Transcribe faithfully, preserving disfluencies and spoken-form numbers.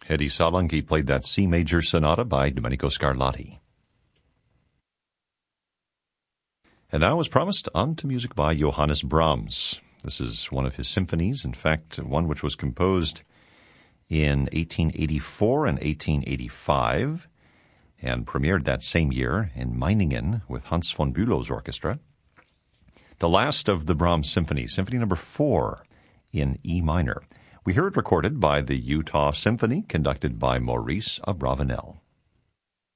Eddie Salangi played that C major sonata by Domenico Scarlatti. And now, as promised, on to music by Johannes Brahms. This is one of his symphonies, in fact, one which was composed in eighteen eighty-four and eighteen eighty-five, and premiered that same year in Meiningen with Hans von Bülow's orchestra. The last of the Brahms symphonies, Symphony Number Four in E minor. We hear it recorded by the Utah Symphony, conducted by Maurice Abravanel.